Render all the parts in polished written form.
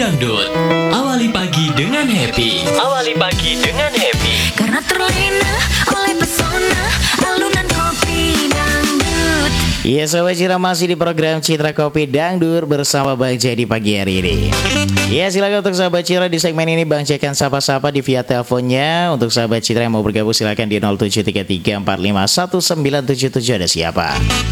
Dangdut. Awali pagi dengan happy. Awali pagi dengan happy. Karena terlena oleh pesona alunan kopi dangdut. Iya Sobat Citra, masih di program Citra Kopi Dangdut bersama Bang Jai di pagi hari ini. Ya, silakan untuk Sahabat Citra di segmen ini Bang Jai akan sapa-sapa di via teleponnya. Untuk Sahabat Citra yang mau bergabung silakan di 0733451977. Ada siapa?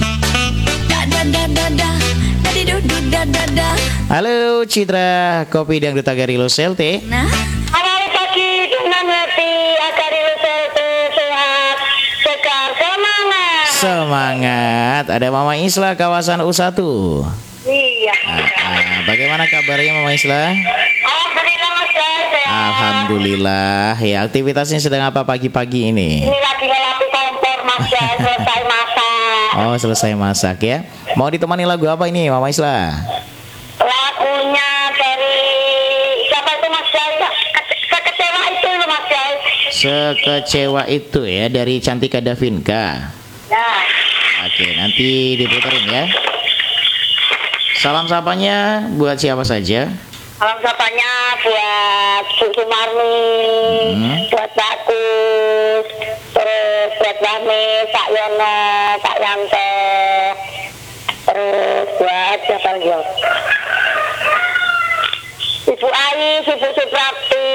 Halo Citra Kopi Dangdut Agarilo Selte. Nah, Awal pagi dengan hati Agarilo Selte, sehat, segar, semangat. Semangat. Ada Mama Isla kawasan U1. Iya. Bagaimana kabarnya Mama Isla? Alhamdulillah Mas Jai, sehat. Alhamdulillah. Ya, aktivitasnya sedang apa pagi-pagi ini? Ini lagi ngelatih kompor Mas Jai, selesai masak. Oh, selesai masak ya. Mau ditemani lagu apa ini Mama Isla? Lagunya dari siapa itu Mas Jai? Sekecewa itu loh Mas Jai. Sekecewa itu ya, dari Cantika Davinka. Nah, Oke, nanti diputerin ya. Salam sapanya buat siapa saja? salam sapanya buat Bu Sumarni, buat Pak Kus, terus buat Fahmi, Pak Yono, Pak Yanto, terus buat siapa lagi ya? Ibu Ais, Ibu Suprapti,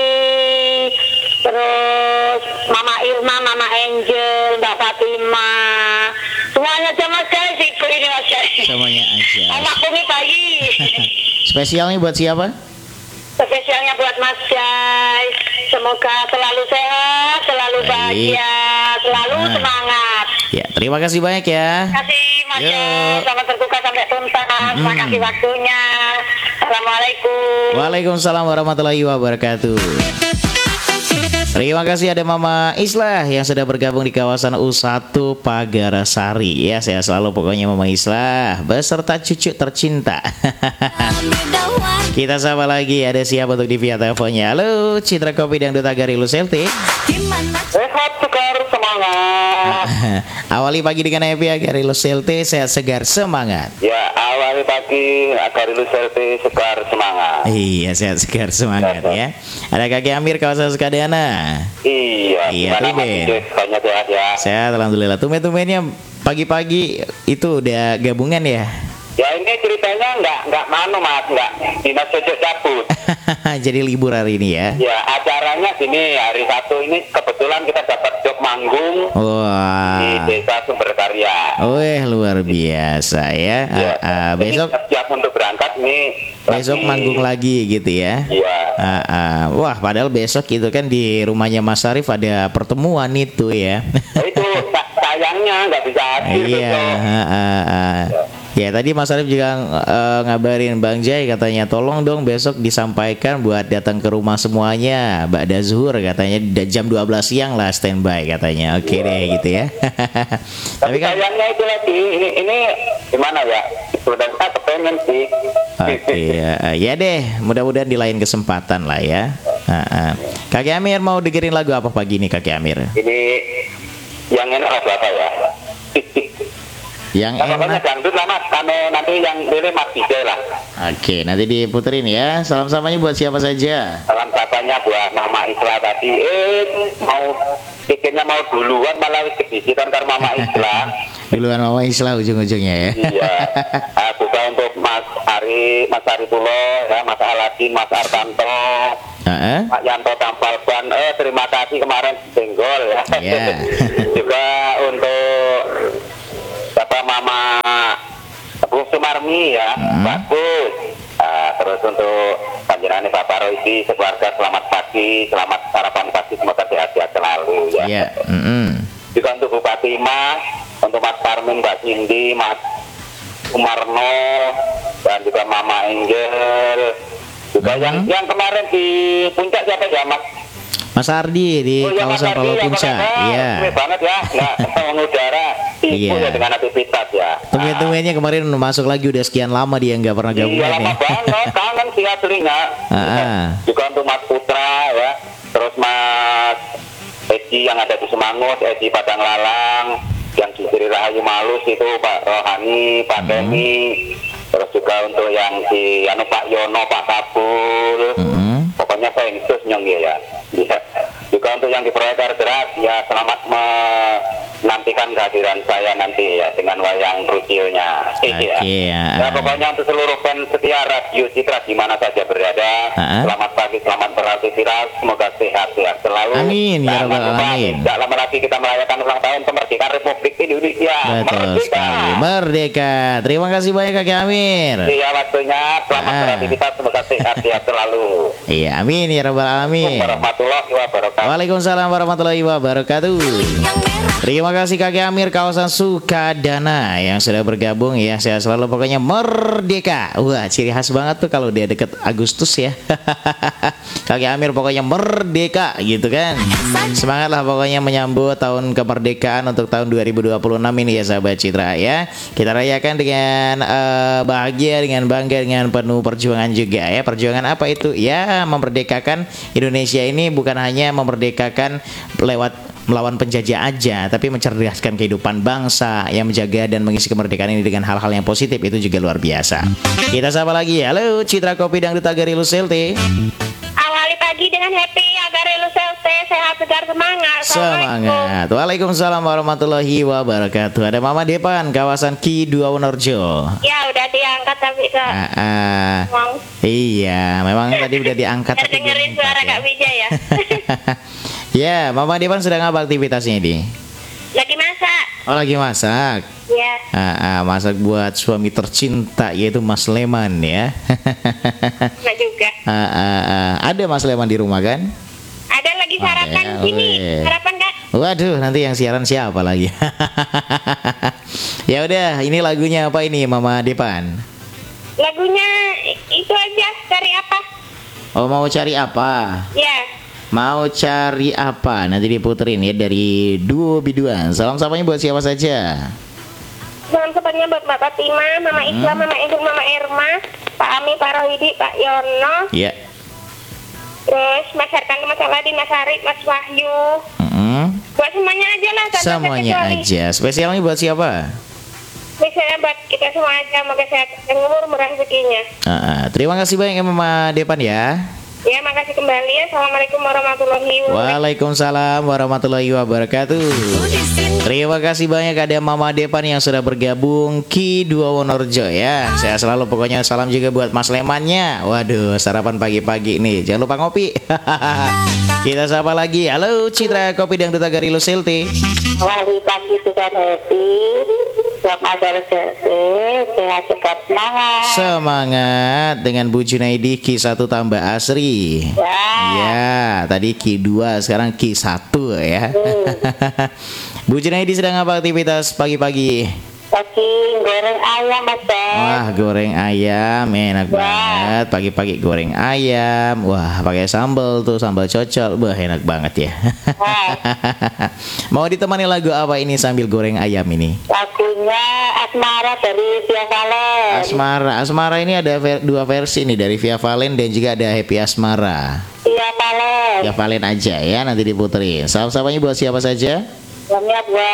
terus Mama Irma, Mama Angel, Mbak Fatima, semuanya aja Mas Jai, Ibu ini Mas Jai. Semuanya aja. Anak bumi bayi. Spesialnya buat siapa? Spesialnya buat Mas Jai. Semoga selalu sehat, selalu bahagia, selalu semangat. Ya, terima kasih banyak ya. Terima kasih Mas Yuk. Jai. Selamat berbuka sampai tuntas. Terima kasih waktunya. Assalamualaikum. Waalaikumsalam warahmatullahi wabarakatuh. Terima kasih ada Mama Islah yang sudah bergabung di kawasan U1 Pagarasari. Ya, saya selalu pokoknya Mama Islah beserta cucu tercinta. Kita sapa lagi, ada siapa untuk di via teleponnya? Halo, Citra Kopi Dangdut Agarilo Selte. Sehat, segar, semangat. Awali pagi dengan happy Agarilo Selte, sehat segar semangat. Ya, awali pagi Agarilo Selte, segar semangat. Iya, sehat segar semangat ya. Ada Kakek Amir kawasan Sukadana. Iya, Iya, gimana Mas tumben. Ijek? Banyak sehat ya. Sehat alhamdulillah. Tumben-tumbennya pagi-pagi itu udah gabungan ya. Ya ini ceritanya nggak Mas, nggak dinas sejak cabut. Jadi libur hari ini ya. Ya acaranya gini, hari Sabtu ini kebetulan kita dapat job manggung di Wah. Desa Sumberkarya. Wih, luar biasa ya. Ya. Besok Ini siap untuk berangkat nih. besok manggung lagi gitu ya. Iya. Wah, padahal besok itu kan di rumahnya Mas Arif ada pertemuan itu ya. Nah, itu sayangnya nggak bisa hadir Iya. besok. Ya tadi Mas Arif juga ngabarin Bang Jai katanya tolong dong besok disampaikan buat datang ke rumah semuanya Ba'da Zuhur katanya jam 12 siang lah standby katanya. Oke deh gitu ya. Tapi kan sayangnya itu lagi ini gimana ya? Sebenarnya kepengen sih. oke ya deh, mudah-mudahan di lain kesempatan lah ya. Kakek Amir mau dengerin lagu apa pagi ini Kakek Amir? Ini yang enak lagu apa ya? Yang Pokoknya enak. dangdut lah Mas, kalau nanti yang pilih Mas DJ lah. Oke, nanti diputerin ya. Salam-salamnya buat siapa saja? Salam katanya buat Mama Isla tadi. Mau bikinnya mau duluan malah kedisitan karena Mama Isla. Duluan Mama Islah ujung-ujungnya ya. Iya. Juga untuk Mas Ari Pulo, ya, Mas Aladin, Mas Artanto, Pak Yanto Tampal Ban. Terima kasih kemarin senggol ya. Iya. Juga untuk Bapak Mama Bu Sumarmi ya, bagus. Terus untuk panjenengan Bapak Roidi sekeluarga selamat pagi, selamat sarapan pagi, semoga sehat-sehat selalu ya. Iya. Juga untuk Bu Fatima, untuk Mas Parmin, Mbak Cindy, Mas Sumarno, dan juga Mama Angel. Juga yang kemarin di puncak siapa ya Mas? Mas Ardi di Oh, ya, Mas kawasan Ardi, Palo ya, Puncak. makanya Iya. keren banget ya, nggak mengudara. Tipu Iya. ya dengan aktivitas ya. Tumben-tumbennya kemarin masuk lagi udah sekian lama dia nggak pernah Iya gabungan lama ya. banget, kangen sih aslinya. Juga untuk Mas Putra ya, terus Mas Edi yang ada di Semangut, Edi Padang Lalang, yang di Rahayu Malus itu Pak Rohani, Pak Demi, Terus juga untuk yang si anu Pak Yono, Pak Kabul. Pokoknya pensus nyong ya. Iya. Juga untuk yang di proyek Arderas ya, selamat menantikan kehadiran saya nanti ya dengan wayang rutilnya. Oke, ya. Ya pokoknya untuk seluruh fans setia Radio Citra di mana saja berada, selamat pagi, selamat beraktivitas, semoga sehat-sehat selalu. Amin ya rabbal alamin. Tidak lama lagi kita merayakan ulang tahun kemerdekaan Republik Indonesia. Betul sekali. Merdeka. Terima kasih banyak Kakek Amir. Iya waktunya, selamat beraktivitas, semoga sehat-sehat selalu. Iya, amin ya rabbal alamin. Warahmatullahi wabarakatuh. Waalaikumsalam warahmatullahi wabarakatuh. Yang merah Terima kasih Kakek Amir kawasan Sukadana yang sudah bergabung ya. Saya selalu pokoknya merdeka. Wah, ciri khas banget tuh kalau dia deket Agustus ya. Kakek Amir pokoknya merdeka gitu kan. Semangatlah pokoknya menyambut tahun kemerdekaan untuk tahun 2026 ini ya sahabat Citra ya. Kita rayakan dengan bahagia, dengan bangga, dengan penuh perjuangan juga ya. Perjuangan apa itu? Ya, memerdekakan Indonesia ini bukan hanya memerdekakan lewat melawan penjajah aja, tapi mencerdaskan kehidupan bangsa, yang menjaga dan mengisi kemerdekaan ini dengan hal-hal yang positif itu juga luar biasa. Kita sapa lagi. Halo Citra Kopi Dangdut Agarilu Selte. Awali pagi dengan happy agar Relu Selte sehat segar semangat. Semangat. Waalaikumsalam warahmatullahi wabarakatuh. Ada Mama Depan kawasan Ki2 Wonorejo. Ya udah diangkat tapi Kak. Iya, memang tadi udah diangkat. Biar dengerin suara Kak Wijaya ya. Ya, Mama Depan sedang apa aktivitasnya ini? Lagi masak. Oh, lagi masak. Ya. Masak buat suami tercinta yaitu Mas Leman ya. Enggak juga. Ada Mas Leman di rumah kan? Ada lagi sarapan ya, sini. weh. Sarapan Kak. Waduh, nanti yang siaran siapa lagi? Ya udah, ini lagunya apa ini Mama Depan? Lagunya itu aja, cari apa? Oh, mau cari apa? Ya. Mau cari apa? Nanti diputerin ya dari Duo Biduan. Salam sapanya buat siapa saja? Salam sepatnya buat Mbak Fatima, Mama Islam, Mama Endung, Mama Irma, Pak Ami, Pak Rohidi, Pak Yono. Ya. Terus Mas Harkan, Mas Aladin, Mas Arif, Mas Wahyu. Buat semuanya aja lah. tanpa Semuanya terkecuali. aja. Spesialnya buat siapa? Misalnya buat kita semua aja, semoga sehat dan umur murah rezekinya. Terima kasih banyak ya Mama Depan ya. Ya, makasih kembali ya. Assalamualaikum warahmatullahi wabarakatuh. Waalaikumsalam warahmatullahi wabarakatuh. Terima kasih banyak ada Mama Depan yang sudah bergabung Ki2 Wonorejo ya. Saya selalu pokoknya salam juga buat Mas Lemannya. Waduh, sarapan pagi-pagi nih. Jangan lupa ngopi. Kita sapa lagi. Halo Citra Kopi Dangdut Agarilu Selte. Wali pagi sudah happy. Selamat sehat sehat semangat. Semangat dengan Bu Junaidi Ki1 tambah Asri. Ya, tadi Ki2 sekarang Ki1 ya. Bu Junaidi sedang apa aktivitas pagi-pagi? Pagi goreng ayam Mas. Wah, goreng ayam enak banget. Pagi-pagi goreng ayam. Wah, pakai sambal tuh, sambal cocol. Wah, enak banget ya. Mau ditemani lagu apa ini sambil goreng ayam ini? Lagunya Asmara dari Via Valen. Asmara ini ada dua versi nih, dari Via Valen dan juga ada Happy Asmara. Via Valen. Via Valen aja ya, nanti diputerin. Salam-salamnya buat siapa saja? Salamnya buat